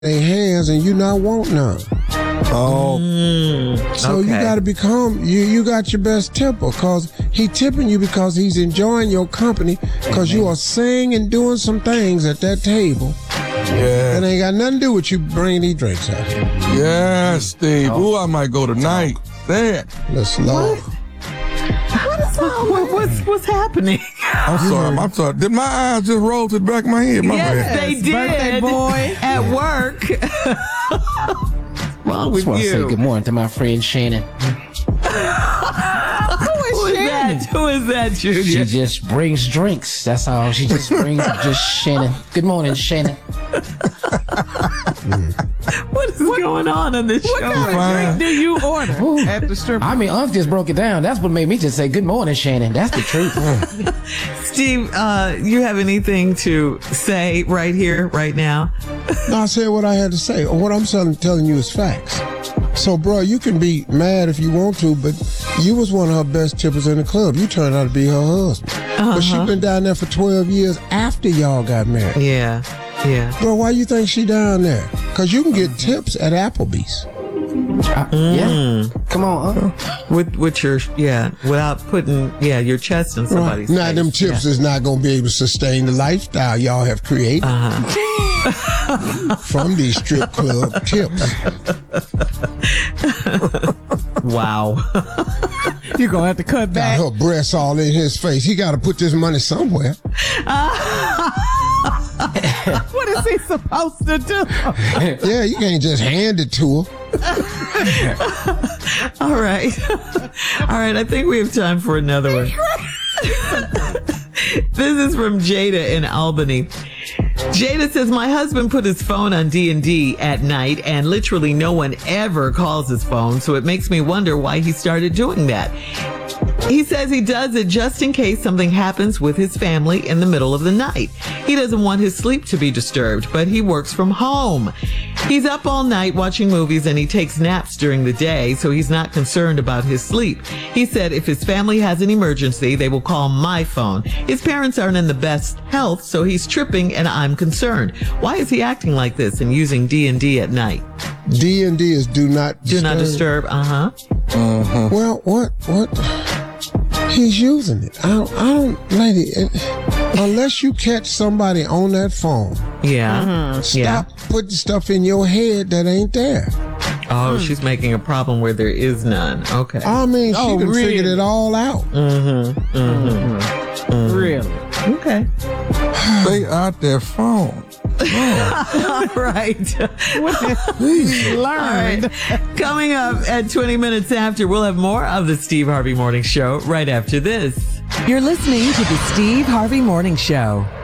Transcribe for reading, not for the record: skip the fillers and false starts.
their hands and you not want none. Oh. So you got to become, you got your best tipper, because he tipping you because he's enjoying your company, because you are saying and doing some things at that table. Yeah. That ain't got nothing to do with you bringing these drinks out here. Yeah, Steve. Ooh, I might go tonight. There. Let's Lord. What's happening? I'm sorry. Did my eyes just roll to the back of my head? My Yes, bad. they did. Birthday boy. At work. Wrong I with just want to say you? good morning to my friend Shannon. Who is that, Junior? She just brings drinks. That's all. She just brings just Shannon. Good morning, Shannon. What is going on this show? kind of Fine. drink do you order at the strip? I mean, Unc just broke it down. That's what made me just say good morning, Shannon. That's the truth. Steve, you have anything to say right here, right now? No, I said what I had to say. What I'm telling you is facts. So, bro, you can be mad if you want to, but you was one of her best tippers in the club. You turned out to be her husband. But she been down there for 12 years after y'all got married. Yeah. Bro, why you think she down there? Because you can get tips at Applebee's. Yeah. Come on, Unc. With your, without putting, your chest in somebody's Now, face. them tips is not going to be able to sustain the lifestyle y'all have created from these strip club tips. Wow. You're going to have to cut Got back. her breasts all in his face. He got to put this money somewhere. What is he supposed to do? Yeah, you can't just hand it to her. All right. I think we have time for another one. This is from Jada in Albany. Jada says, my husband put his phone on D&D at night and literally no one ever calls his phone, so it makes me wonder why he started doing that. He says he does it just in case something happens with his family in the middle of the night. He doesn't want his sleep to be disturbed, but he works from home. He's up all night watching movies and he takes naps during the day, so he's not concerned about his sleep. He said if his family has an emergency, they will call my phone. His parents aren't in the best health, so he's tripping and I'm concerned. Why is he acting like this and using D&D at night? D&D is do not disturb. Do not disturb, Well, what? He's using it. I don't, lady, unless you catch somebody on that phone. Yeah. Stop putting stuff in your head that ain't there. Oh, she's making a problem where there is none. Okay. I mean, she can figure it all out. Really? Okay. Stay out their phone. All right. Learned. All right. Coming up at 20 minutes after, we'll have more of the Steve Harvey Morning Show right after this. You're listening to the Steve Harvey Morning Show.